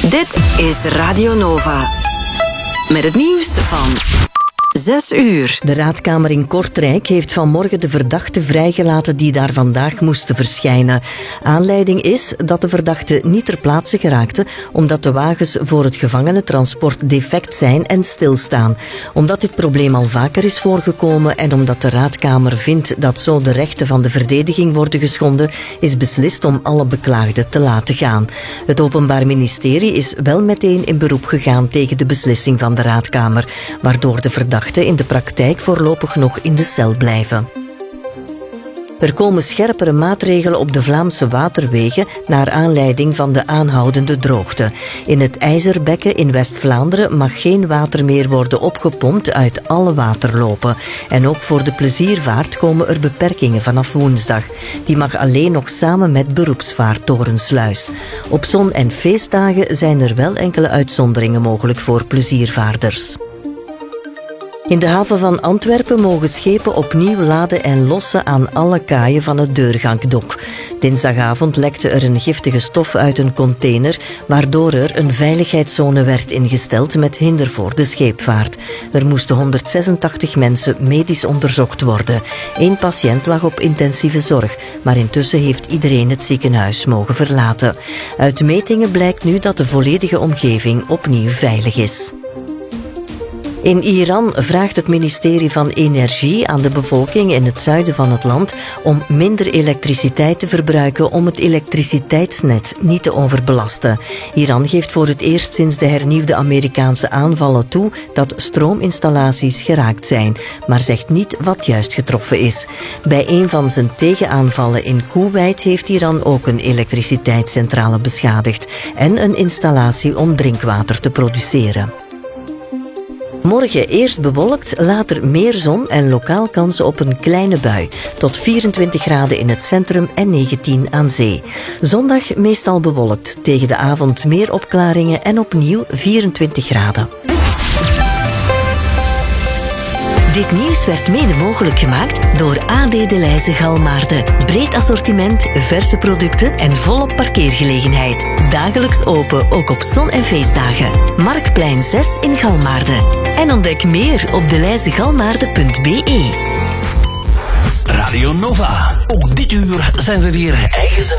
Dit is Radio Nova. Met het nieuws van 6 uur. De raadkamer in Kortrijk heeft vanmorgen de verdachten vrijgelaten die daar vandaag moesten verschijnen. Aanleiding is dat de verdachten niet ter plaatse geraakten omdat de wagens voor het gevangenentransport defect zijn en stilstaan. Omdat dit probleem al vaker is voorgekomen en omdat de raadkamer vindt dat zo de rechten van de verdediging worden geschonden, is beslist om alle beklaagden te laten gaan. Het Openbaar Ministerie is wel meteen in beroep gegaan tegen de beslissing van de raadkamer, waardoor de verdachten in de praktijk voorlopig nog in de cel blijven. Er komen scherpere maatregelen op de Vlaamse waterwegen naar aanleiding van de aanhoudende droogte. In het IJzerbekken in West-Vlaanderen mag geen water meer worden opgepompt uit alle waterlopen. En ook voor de pleziervaart komen er beperkingen vanaf woensdag. Die mag alleen nog samen met beroepsvaart Torensluis. Op zon- en feestdagen zijn er wel enkele uitzonderingen mogelijk voor pleziervaarders. In de haven van Antwerpen mogen schepen opnieuw laden en lossen aan alle kaaien van het Deurgankdok. Dinsdagavond lekte er een giftige stof uit een container, waardoor er een veiligheidszone werd ingesteld met hinder voor de scheepvaart. Er moesten 186 mensen medisch onderzocht worden. 1 patiënt lag op intensieve zorg, maar intussen heeft iedereen het ziekenhuis mogen verlaten. Uit metingen blijkt nu dat de volledige omgeving opnieuw veilig is. In Iran vraagt het ministerie van Energie aan de bevolking in het zuiden van het land om minder elektriciteit te verbruiken om het elektriciteitsnet niet te overbelasten. Iran geeft voor het eerst sinds de hernieuwde Amerikaanse aanvallen toe dat stroominstallaties geraakt zijn, maar zegt niet wat juist getroffen is. Bij een van zijn tegenaanvallen in Kuwait heeft Iran ook een elektriciteitscentrale beschadigd en een installatie om drinkwater te produceren. Morgen eerst bewolkt, later meer zon en lokaal kansen op een kleine bui. Tot 24 graden in het centrum en 19 aan zee. Zondag meestal bewolkt, tegen de avond meer opklaringen en opnieuw 24 graden. Dit nieuws werd mede mogelijk gemaakt door AD De Leyse Galmaarden. Breed assortiment, verse producten en volop parkeergelegenheid. Dagelijks open, ook op zon- en feestdagen. Marktplein 6 in Galmaarden. En ontdek meer op deleysegalmaarden.be. Radio Nova. Ook dit uur zijn we weer eigen